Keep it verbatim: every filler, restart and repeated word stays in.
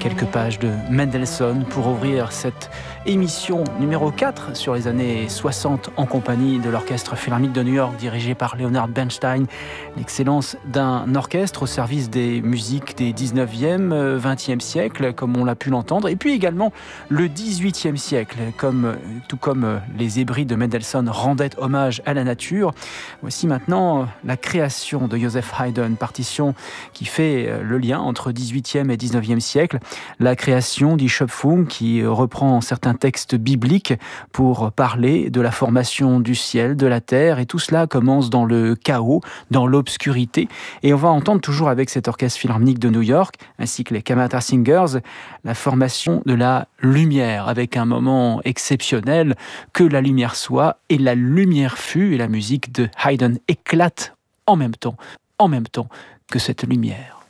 quelques pages de Mendelssohn pour ouvrir cette émission numéro quatre sur les années soixante en compagnie de l'Orchestre Philharmonique de New York dirigé par Leonard Bernstein. L'excellence d'un orchestre au service des musiques des dix-neuvième, vingtième siècle, comme on l'a pu l'entendre, et puis également le dix-huitième siècle, comme, tout comme les Hébrides de Mendelssohn rendaient hommage à la nature. Voici maintenant la création de Joseph Haydn, partition qui fait le lien entre dix-huitième et dix-neuvième siècle, la création Die Schöpfung qui reprend certains textes bibliques pour parler de la formation du ciel, de la terre, et tout cela commence dans le chaos, dans l'obscurité, et on va entendre toujours avec cet orchestre philharmonique de New York, ainsi que les Kammerta Singers, la formation de la lumière, avec un moment exceptionnel, que la lumière soit, et la lumière fut, et la musique de Haydn éclate en même temps, en même temps que cette lumière.